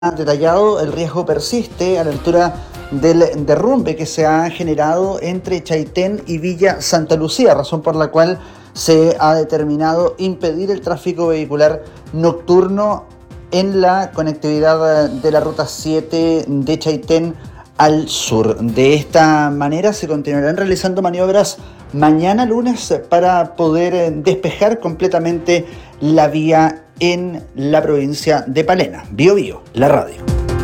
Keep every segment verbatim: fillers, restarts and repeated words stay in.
detallado, el riesgo persiste a la altura del derrumbe que se ha generado entre Chaitén y Villa Santa Lucía, razón por la cual se ha determinado impedir el tráfico vehicular nocturno en la conectividad de la ruta siete de Chaitén al sur. De esta manera se continuarán realizando maniobras mañana lunes para poder despejar completamente la vía en la provincia de Palena. Bio Bio, la radio.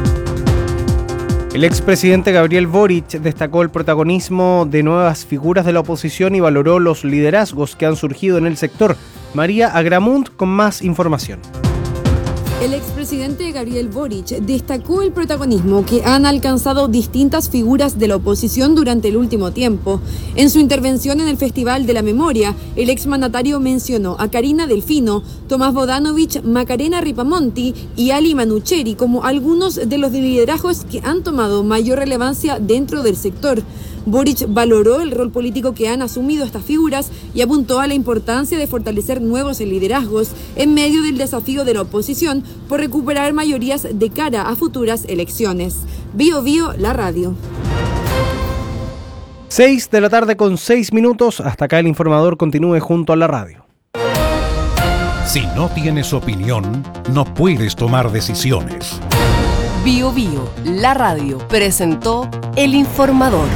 El expresidente Gabriel Boric destacó el protagonismo de nuevas figuras de la oposición y valoró los liderazgos que han surgido en el sector. María Agramunt con más información. El expresidente Gabriel Boric destacó el protagonismo que han alcanzado distintas figuras de la oposición durante el último tiempo. En su intervención en el Festival de la Memoria, el exmandatario mencionó a Karina Delfino, Tomás Bodanovich, Macarena Ripamonti y Ali Manucheri como algunos de los liderazgos que han tomado mayor relevancia dentro del sector. Boric valoró el rol político que han asumido estas figuras y apuntó a la importancia de fortalecer nuevos liderazgos en medio del desafío de la oposición por recuperar mayorías de cara a futuras elecciones. Bio Bio, la radio. seis de la tarde con seis minutos. Hasta acá el informador. Continúe junto a la radio. Si no tienes opinión, no puedes tomar decisiones. Bio Bio, la radio, presentó el informador.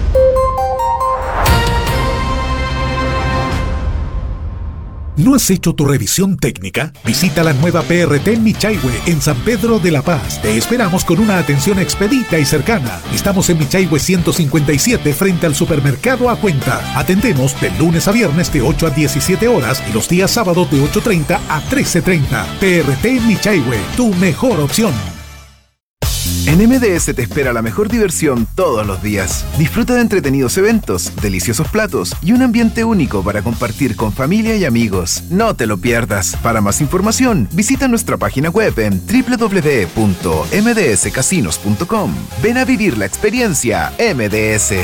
¿No has hecho tu revisión técnica? Visita la nueva P R T Michaihue en San Pedro de la Paz. Te esperamos con una atención expedita y cercana. Estamos en Michaihue ciento cincuenta y siete frente al supermercado A Cuenta. Atendemos de lunes a viernes de ocho a diecisiete horas y los días sábados de ocho treinta a trece treinta. P R T Michaihue, tu mejor opción. En M D S te espera la mejor diversión todos los días. Disfruta de entretenidos eventos, deliciosos platos y un ambiente único para compartir con familia y amigos. No te lo pierdas. Para más información, visita nuestra página web en doble u doble u doble u punto m d s casinos punto com. Ven a vivir la experiencia M D S.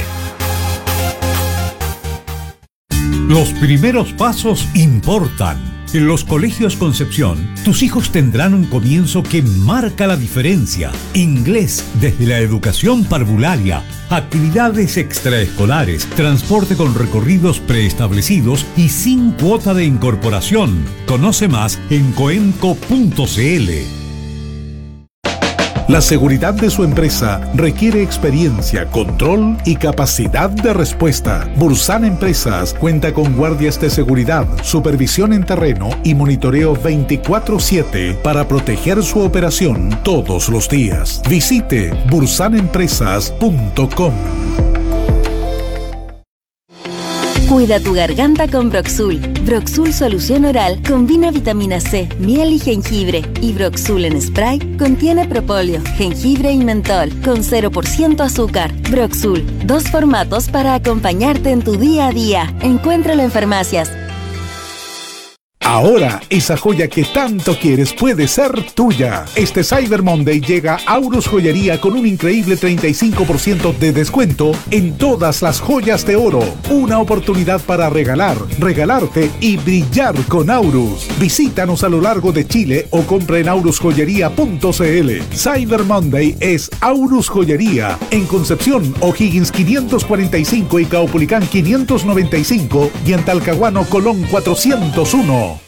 Los primeros pasos importan. En los colegios Concepción, tus hijos tendrán un comienzo que marca la diferencia. Inglés desde la educación parvularia, actividades extraescolares, transporte con recorridos preestablecidos y sin cuota de incorporación. Conoce más en coenco punto c l. La seguridad de su empresa requiere experiencia, control y capacidad de respuesta. Bursan Empresas cuenta con guardias de seguridad, supervisión en terreno y monitoreo veinticuatro siete para proteger su operación todos los días. Visite bursan empresas punto com. Cuida tu garganta con Broxul. Broxul Solución Oral combina vitamina C, miel y jengibre. Y Broxul en spray contiene propóleo, jengibre y mentol con cero por ciento azúcar. Broxul, dos formatos para acompañarte en tu día a día. Encuéntralo en farmacias. Ahora, esa joya que tanto quieres puede ser tuya. Este Cyber Monday llega Aurus Joyería con un increíble treinta y cinco por ciento de descuento en todas las joyas de oro. Una oportunidad para regalar, regalarte y brillar con Aurus. Visítanos a lo largo de Chile o compra en aurus joyería punto c l. Cyber Monday es Aurus Joyería en Concepción, O'Higgins quinientos cuarenta y cinco y Caupolicán quinientos noventa y cinco y en Talcahuano, Colón cuatrocientos uno.